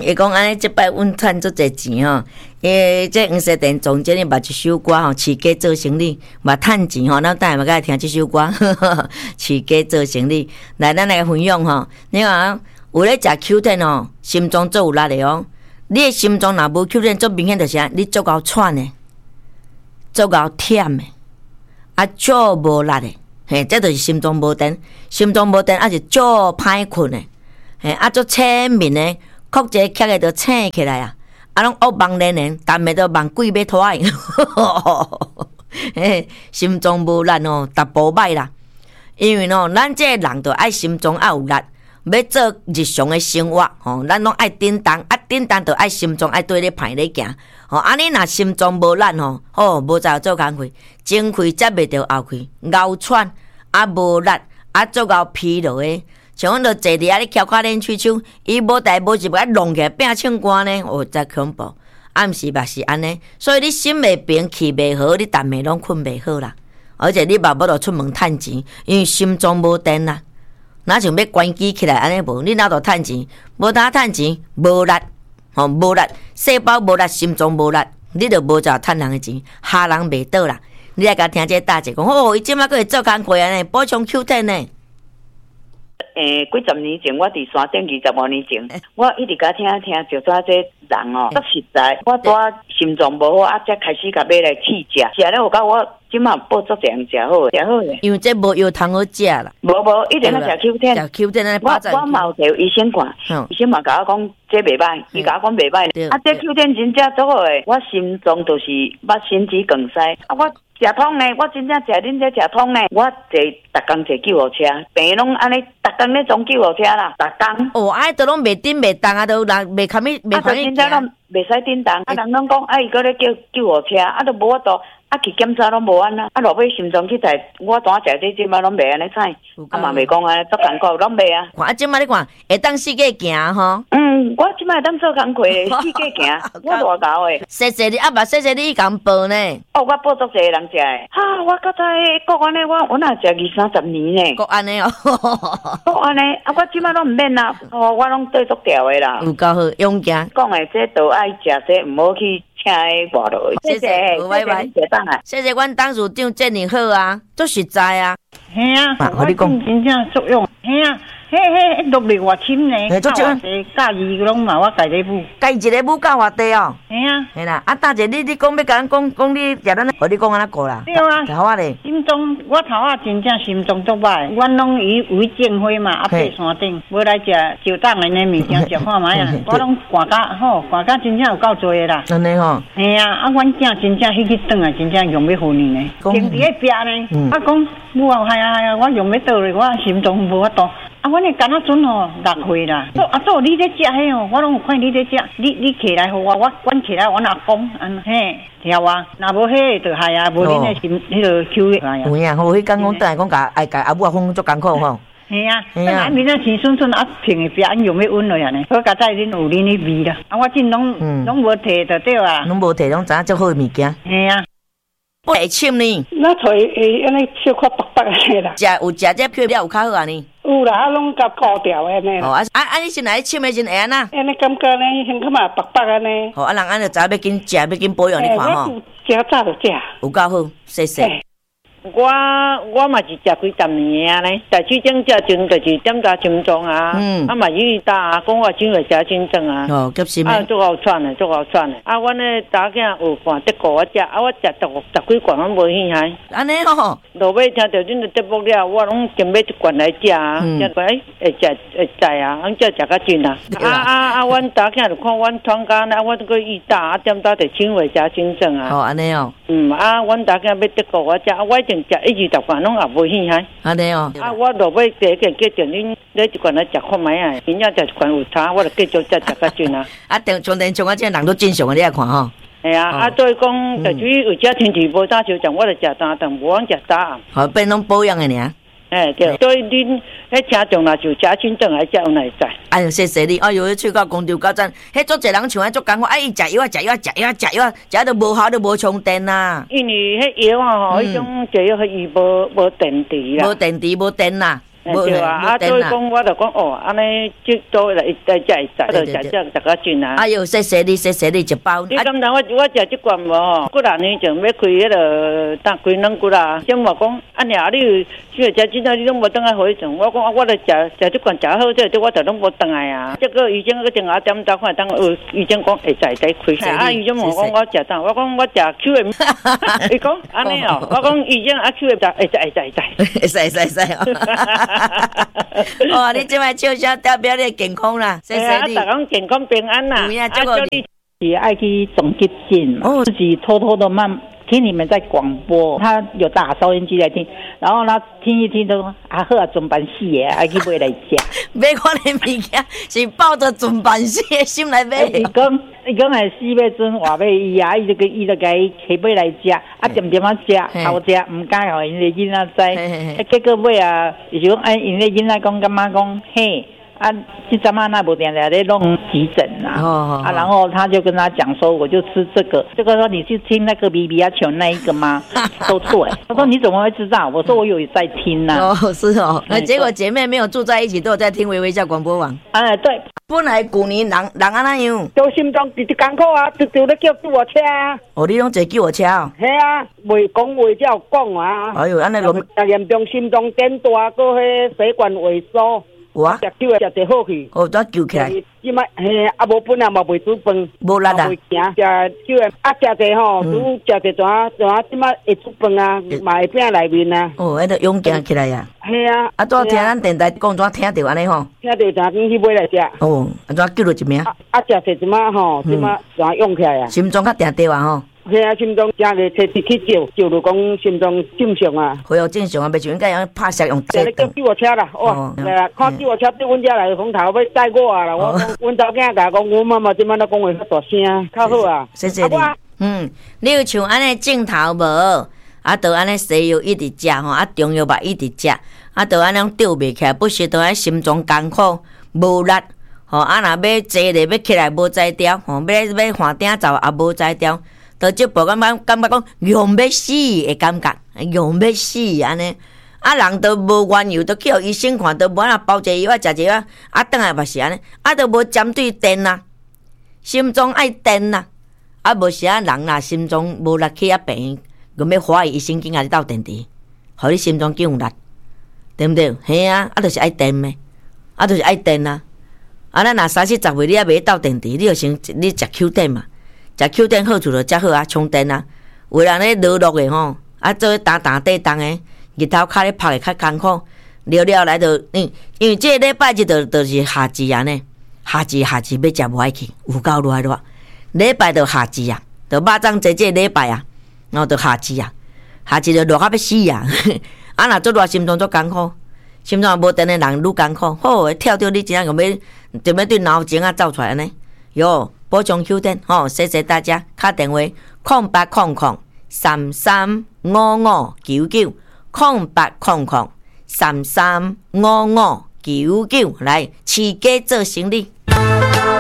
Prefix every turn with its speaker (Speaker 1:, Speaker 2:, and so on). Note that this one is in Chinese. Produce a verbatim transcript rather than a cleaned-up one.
Speaker 1: 嗯，伊讲安尼，即摆阮赚足侪钱吼。诶，这黄色店总经理捌一首歌吼，饲鸡做生意，捌趁钱吼。咱等下嘛，甲听即首歌，饲鸡做生意。来，咱来分享吼。你看，有咧食 Q ten 吼，心脏足有力的哦。你的心脏若无 Q ten，足明显就是啊，你足够喘的，足够忝的，啊，足无力的。嘿，这就是心脏无电，心脏无电，啊是足歹困的。嘿，啊足浅面的，哭一刻个就醒起来啊。啊，拢恶梦连连，但袂都梦鬼要拖去。嘿，心脏无力哦，逐步歹啦。因为喏，咱这个人着爱心脏爱有力，要做日常的生活吼，咱拢爱振动，啊振动着爱心脏爱对咧歹咧行。吼，安尼若心脏无力吼，哦，无才做工课，前开接袂着后开，熬喘啊无力啊足够疲劳的。像阮著坐伫遐咧翘脚练喙手，伊无代无志，甲弄起来变唱歌呢，哦，真恐怖。啊，毋是嘛是安尼，所以你心袂平，气袂好，你逐暝拢困袂好啦。而且你爸母著出门趁钱，因为心脏无电啦。哪像要关机起来安尼无？你哪度趁钱？无当趁钱，无力，吼、哦、无力，细胞无力，心脏无力，你著无才趁人的钱，下人袂倒啦。你来甲听这大姐讲，哦，伊即摆佫会做工课安尼，补充 Q ten 呢。
Speaker 2: 诶，几十年前，我伫山顶二十五年前，我一直甲听听就抓这人哦，足实在。我拄心脏无好，啊，才开始甲买来试食，食了有甲我即马补足这样食好，食好诶。
Speaker 1: 因为这无药通好食啦。
Speaker 2: 无无，一定要食 Q ten。
Speaker 1: 食 Q ten 安尼
Speaker 2: 我我嘛有找医生看，医生嘛甲我讲这袂歹，伊甲我讲袂歹。啊，这 Q ten 真正足好诶，我心脏就是捌心肌梗塞，啊我。食通呢，我真正食恁这食通呢，我坐逐工坐救护车，病拢安尼逐工咧装救护车啦，逐工。
Speaker 1: 哦，啊，都拢袂顶袂动啊，都人袂堪咪袂堪咪
Speaker 2: 真正拢袂使顶动，啊，人拢讲啊，伊搁咧叫救护车，啊，都无法度，啊去检查拢无安啦，啊，落尾心脏去台，我当食这即摆拢袂安尼采，啊嘛袂讲安尼足艰苦，拢袂啊。
Speaker 1: 看啊，即摆你看会当四界行吼。
Speaker 2: 嗯，我即摆会当做工课咧，四界行，我偌高诶。
Speaker 1: 谢谢你，啊嘛谢谢你共报呢。
Speaker 2: 哦，我报足济人食诶，哈，我较早国安尼，我我若食二三十年呢。
Speaker 1: 国安尼哦，
Speaker 2: 国安尼，啊，我即摆拢毋免啦，哦，我拢对足调诶啦。
Speaker 1: 有够好，勇敢。
Speaker 2: 讲诶，这都爱食这，毋好去请诶外头。
Speaker 1: 谢谢，拜拜。谢谢阮董事长建议好啊，足实在啊。
Speaker 3: 嘿啊，我讲真正作用。嘿啊，嘿嘿，落力偌深呢。
Speaker 1: 嘿，足少。
Speaker 3: 教伊拢嘛，我家己舞。
Speaker 1: 家一个舞教偌地哦。
Speaker 3: 嘿啊。
Speaker 1: 嘿啦，啊，大姐，你你讲要甲咱讲讲你食咱，互你讲安怎过啦？
Speaker 3: 对啊。
Speaker 1: 头啊咧。
Speaker 3: 心脏，我头啊真正心脏足歹，阮拢以为正花嘛，啊爬山顶，要来食就当安尼物件食看卖啊。我拢寒甲吼，寒甲真正有够多啦。
Speaker 1: 安尼吼。
Speaker 3: 嘿啊，啊，阮囝真正迄去转来，真正用要互你呢。停伫咧壁呢，啊讲，我系啊系啊，我用要倒咧，我心脏无法度。啊，阮诶干那阵吼六岁啦，做啊做你咧食迄哦，我拢有看你咧食，你你起来互我，我阮起来阮阿公，安嘿，听啊，若无迄就系啊，无恁诶心迄个 Q 系啊。
Speaker 1: 有影，好，迄讲讲倒来讲甲爱甲阿母阿公足艰苦吼。
Speaker 3: 系啊，啊明仔青顺顺啊平诶壁，用要稳落安尼，好甲在恁有恁诶味啦。啊，我真拢拢无摕就对啊。
Speaker 1: 拢无摕，拢知影足好诶物件。
Speaker 3: 系啊。
Speaker 1: 不会深呢？
Speaker 3: 那才会安尼小可白白诶啦。
Speaker 1: 食有食这配料有较好啊呢？
Speaker 3: 有啦，啊拢甲固掉安尼。
Speaker 1: 哦啊啊啊！你先来深诶，先会安那？
Speaker 3: 安尼感觉呢，先感觉白白安尼。
Speaker 1: 好啊，人安就知要紧食，要紧保养，你看吼。
Speaker 3: 食早就食。
Speaker 1: 有够好，谢谢。
Speaker 4: 我我嘛是食几十年啊呢，在去种食阵就是点打心脏啊，嗯，啊嘛伊打讲我真会食真正啊，
Speaker 1: 哦，急心
Speaker 4: 啊，足好喘的，足好喘的。啊，阮咧查囝有看德国我食，啊，我食十十几罐拢无兴趣。
Speaker 1: 安尼吼，
Speaker 4: 落尾听到恁的节目了，我拢准备一罐来食啊，食过会食会知啊，俺才食较真啊。啊啊啊！阮查囝就看阮团家呢，我这个伊打啊，点打就真会食真正啊。
Speaker 1: 哦，安尼哦。
Speaker 4: 嗯啊，阮查囝要德国我食，啊，我一定食一二十罐拢也无兴趣。
Speaker 1: 安尼哦。
Speaker 4: 啊，我落尾第一件叫着恁你一罐来食看卖啊，明仔食一罐有差，我就继续再食较真啊。
Speaker 1: 啊，电充电充啊，这人都正常的，你来看吼。
Speaker 4: 系啊，啊，所以讲，就是有只天气无早就讲，我就食早顿，无通食早暗。
Speaker 1: 好，变拢保养的尔。
Speaker 4: 哎对，所以恁迄听众啦，就食真正来食有来在。
Speaker 1: 哎呦，谢谢你！哎呦，迄喙到公牛到赞，迄足侪人像安足艰苦，哎，伊食药啊，食药啊，食药啊，食药啊，食都无效，都无充电呐。
Speaker 4: 因为迄药啊吼，迄种食药迄伊无无电池啦。
Speaker 1: 无电池，无电啦。
Speaker 4: 对啊，啊，所以讲我就讲哦，安尼即都来来食会使，我就食食食个准啊。
Speaker 1: 哎呦，谢谢你，谢谢你一包。
Speaker 4: 你敢当我我食即罐无吼？几若年前要开迄个当开两骨啦，先话讲，安尼啊，你即个食真正你拢无当来回转。我讲啊，我来食食即罐食好，这这我就拢无当来啊。这个医生个电话点到看，当呃医生讲会使再开。啊，医生问我讲我食当，我讲我食 Q M， 伊讲安尼哦，我讲医生啊 Q M 会使会使会使
Speaker 1: 会使会使会使。哇！你即摆笑笑代表你健康啦，谢谢你。
Speaker 4: 大家健康平安啦。
Speaker 1: 有呀，这个你
Speaker 3: 也爱去总结信，哦，自己偷偷的慢听你们在广播，他有打收音机来听，然后他听一听都说啊好啊，准办死的，爱去买来食。
Speaker 1: 买款的物件是抱着准办死的心来买。
Speaker 3: 伊讲伊讲系四月阵话要伊啊，伊就个伊就甲伊起买来食，啊点点啊食，好食，唔敢互因个囡仔知。结果尾啊，伊就讲哎，因个囡仔讲感觉讲嘿。啊，这阵啊，那不点在在弄急诊啊，哦、啊，然后他就跟他讲说，我就吃这个，这个说你去听那个 B B 啊球那一个吗？都对，他说你怎么会知道？我说我有在听呢、啊。
Speaker 1: 哦，是哦，那结果姐妹没有住在一起，都有在听微微笑广播网。
Speaker 3: 哎，对，
Speaker 1: 本来旧年人人安那样，
Speaker 3: 就心中直直艰苦啊，直直咧叫救护车啊。
Speaker 1: 哦，你拢坐救护车哦？
Speaker 3: 系啊，未讲话才有讲啊。
Speaker 1: 哎呦，安尼拢
Speaker 3: 严重心脏电大，搁迄血管萎缩。我食酒诶，食得好去。
Speaker 1: 哦，怎救起来？
Speaker 3: 即摆嘿，啊无本啊，嘛袂煮饭，
Speaker 1: 无力啊。
Speaker 3: 袂行，食酒诶，啊食者吼，拄食者怎啊怎啊，即摆会煮饭啊，嘛会拼内面啊。
Speaker 1: 哦，迄个勇敢起来呀。
Speaker 3: 系啊。啊，
Speaker 1: 拄听咱电台讲怎听着安尼吼？
Speaker 3: 听着怎紧去买来食。
Speaker 1: 哦，啊怎救了一命？啊
Speaker 3: 啊，食者即摆吼，即摆怎勇起来啊？
Speaker 1: 心脏较定定啊吼。
Speaker 3: 嘿啊，心脏正个摕去照，照就讲心脏正常啊。
Speaker 1: 恢复正常啊，袂像应该用拍摄用。
Speaker 3: 在咧叫救护车啦，哇！来啊，看救护车对阮遮来风头要载我啊啦！我讲阮查囝甲讲，阮妈妈即摆咧讲话较大声，较好啊。
Speaker 1: 谢谢你。嗯，你有像安尼镜头无？啊，着安尼西药一直食吼，啊中药嘛一直食，啊着安尼吊袂起来，不时着安心脏艰苦无力，吼啊若要坐咧要起来无才调，吼要要换顶走也无才调。到即步感觉感觉讲用要死的感觉，用要死安尼，啊人都无缘由，都去互医生看，都无啊包一个药啊，食一个啊，转来嘛是安尼，啊都无针对电啊，心脏爱电啊，啊无时啊人若心脏无力去啊病，佮要怀疑医生紧甲你斗电池，互你心脏更有力，对毋对？嘿啊，啊就是爱电咩，啊就是爱电啊，啊咱若三四十岁你还袂斗电池，你就先你食 Q 电嘛。食 Q 电好处就遮好啊，充电啊。有人咧落落的吼，啊做打打地动的，日头骹咧拍的较艰苦，了了来就嗯，因为这个礼拜就就就是夏至啊呢，夏至夏至要食无爱去，有够热热。礼拜就夏至啊，就肉粽节这个礼拜啊，然后就夏至啊，夏至就热到要死啊！啊若做热心脏做艰苦，心脏无电的人愈艰苦。好，跳跳你怎样有要就要对脑前啊走出来安尼，哟。补充 Q 电吼，谢谢大家。打电话空八空空三三五五九九空八空空三三五五九九来，持家做生意。